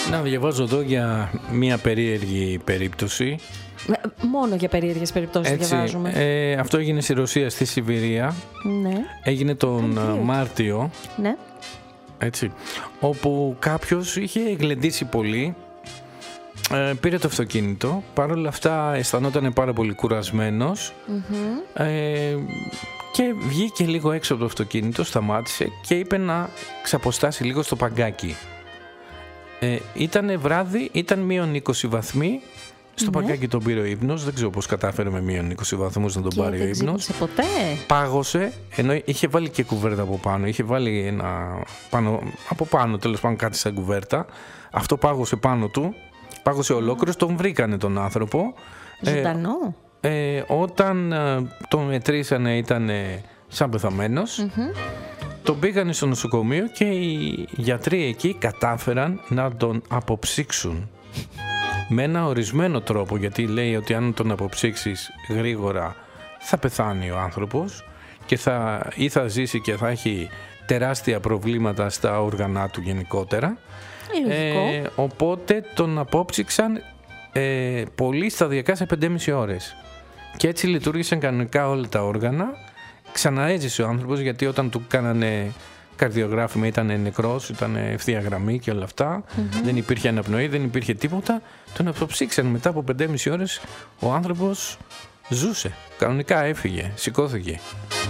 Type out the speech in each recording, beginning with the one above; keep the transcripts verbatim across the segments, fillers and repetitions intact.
Να διαβάζω εδώ για μια περίεργη περίπτωση. Μόνο για περίεργες περιπτώσεις Έτσι, διαβάζουμε. Ε, αυτό έγινε στη Ρωσία, στη Σιβηρία. Ναι. Έγινε τον Αντίο. Μάρτιο. Ναι. Έτσι, όπου κάποιος είχε γλεντήσει πολύ, ε, πήρε το αυτοκίνητο, παρόλα αυτά αισθανόταν πάρα πολύ κουρασμένος, Mm-hmm. ε, και βγήκε λίγο έξω από το αυτοκίνητο, σταμάτησε και είπε να ξαποστάσει λίγο στο παγκάκι. Ε, ήτανε βράδυ, ήταν μείον είκοσι βαθμοί. Στο Ναι. παγκάκι τον πήρε ο ύπνος. Δεν ξέρω πώς κατάφερε με μείον είκοσι βαθμούς να τον Και πάρει ο δεν ύπνος. ξύπνησε ποτέ. Πάγωσε, ενώ είχε βάλει και κουβέρτα από πάνω. Είχε βάλει ένα πάνω, από πάνω τέλος πάντων κάτι σαν κουβέρτα. Αυτό πάγωσε πάνω του. Πάγωσε ολόκληρος. Τον βρήκανε τον άνθρωπο. Ζωντανό. Ε, ε, όταν ε, τον μετρήσανε ήταν ε, σαν πεθαμένος. Mm-hmm. Τον πήγανε στο νοσοκομείο και οι γιατροί εκεί κατάφεραν να τον αποψύξουν. Με ένα ορισμένο τρόπο, γιατί λέει ότι αν τον αποψύξεις γρήγορα θα πεθάνει ο άνθρωπος και θα, ή θα ζήσει και θα έχει τεράστια προβλήματα στα όργανα του γενικότερα. Ε, ε, οπότε τον απόψυξαν ε, πολύ σταδιακά σε πέντε και μισή ώρες και έτσι λειτουργήσαν κανονικά όλα τα όργανα. Ξαναέζησε ο άνθρωπος, γιατί όταν του κάνανε καρδιογράφημα ήταν νεκρός, ήταν ευθεία γραμμή και όλα αυτά. Mm-hmm. Δεν υπήρχε αναπνοή, δεν υπήρχε τίποτα. Τον αποψήξαν μετά από πέντε και μισή ώρες. Ο άνθρωπος ζούσε. Κανονικά έφυγε, σηκώθηκε.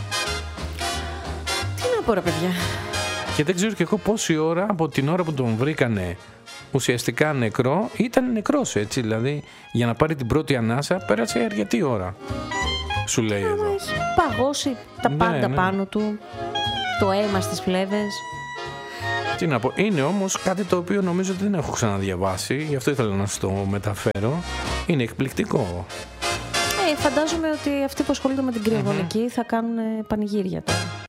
Τι να πω ρε παιδιά. Και δεν ξέρω και εγώ πόση ώρα από την ώρα που τον βρήκανε ουσιαστικά νεκρό, ήταν νεκρός, έτσι. Δηλαδή για να πάρει την πρώτη ανάσα πέρασε αρκετή ώρα. Σου λέει Άμα εδώ. έχει παγώσει τα Ναι, πάντα ναι. πάνω του, το αίμα στις φλέβες. Τι να πω, είναι όμως κάτι το οποίο νομίζω ότι δεν έχω ξαναδιαβάσει, γι' αυτό ήθελα να σας το μεταφέρω. Είναι εκπληκτικό. Ε, φαντάζομαι ότι αυτοί που ασχολούνται με την κρυοβολική mm-hmm. θα κάνουν πανηγύρια τώρα.